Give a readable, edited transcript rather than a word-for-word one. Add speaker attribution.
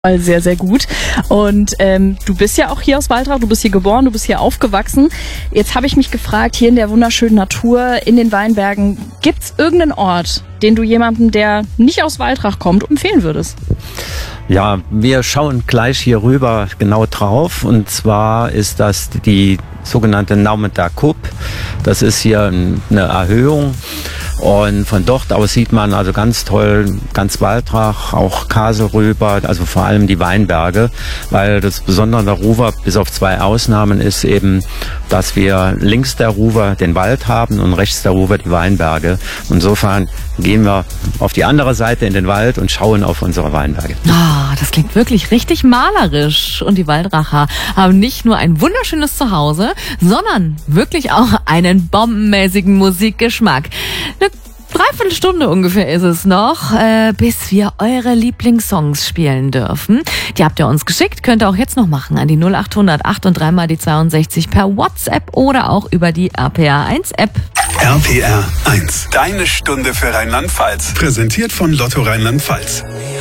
Speaker 1: Sehr, sehr gut. Und du bist ja auch hier aus Waldrach, du bist hier geboren, du bist hier aufgewachsen. Jetzt habe ich mich gefragt, hier in der wunderschönen Natur, in den Weinbergen, gibt's irgendeinen Ort, den du jemandem, der nicht aus Waldrach kommt, empfehlen würdest?
Speaker 2: Ja, wir schauen gleich hier rüber genau drauf. Und zwar ist das die sogenannte Naumenter Kupp. Das ist hier eine Erhöhung. Und von dort aus sieht man also ganz toll, ganz Waldrach, auch Kasel rüber, also vor allem die Weinberge, weil das Besondere der Ruwer, bis auf 2 Ausnahmen, ist eben, dass wir links der Ruwer den Wald haben und rechts der Ruwer die Weinberge. Insofern gehen wir auf die andere Seite in den Wald und schauen auf unsere Weinberge.
Speaker 3: Ah, das klingt wirklich richtig malerisch. Und die Waldracher haben nicht nur ein wunderschönes Zuhause, sondern wirklich auch einen bombenmäßigen Musikgeschmack. Eine Dreiviertelstunde ungefähr ist es noch, bis wir eure Lieblingssongs spielen dürfen. Die habt ihr uns geschickt, könnt ihr auch jetzt noch machen an die 0800 8 und 3 mal die 62 per WhatsApp oder auch über die RPR 1 App.
Speaker 4: RPR 1, deine Stunde für Rheinland-Pfalz. Präsentiert von Lotto Rheinland-Pfalz.